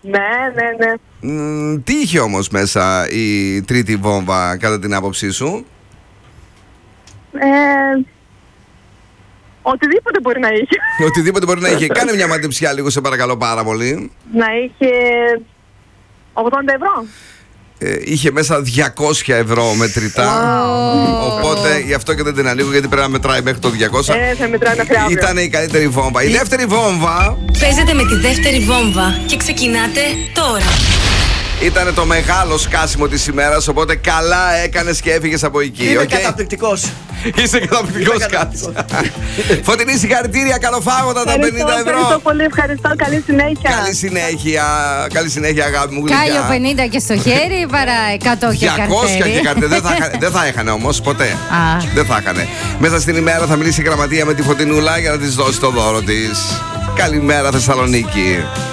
Ναι. Τι είχε όμως μέσα η τρίτη βόμβα κατά την άποψή σου? Οτιδήποτε μπορεί να είχε. Οτιδήποτε μπορεί να είχε. Κάνε μια μαντεψιά λίγο, σε παρακαλώ πάρα πολύ. Να είχε 80 ευρώ. Είχε μέσα 200 ευρώ μετρητά. Οπότε γι' αυτό και δεν την ανοίγω, γιατί πρέπει να μετράει μέχρι το 200. Θα μετράει μέχρι αύριο. Ήταν η καλύτερη βόμβα. Η δεύτερη βόμβα. Παίζετε με τη δεύτερη βόμβα και ξεκινάτε τώρα. Ήταν το μεγάλο σκάσιμο της ημέρας, οπότε καλά έκανες και έφυγες από εκεί. Είμαι καταπληκτικός. Είσαι καταπληκτικός, Κάτσα. Φωτεινή, συγχαρητήρια, καλοφάγοντα τα 50 ευρώ. Ευχαριστώ πολύ, ευχαριστώ. Καλή συνέχεια. Καλή συνέχεια, αγάπη μου. Κάλιο 50 και στο χέρι, παρά 100 και 200 και καρτέρι. Δεν θα έχανε όμως ποτέ. Δεν θα έχανε. Μέσα στην ημέρα θα μιλήσει η γραμματεία με τη Φωτεινούλα για να της δώσει το δώρο της. Καλημέρα, Θεσσαλονίκη.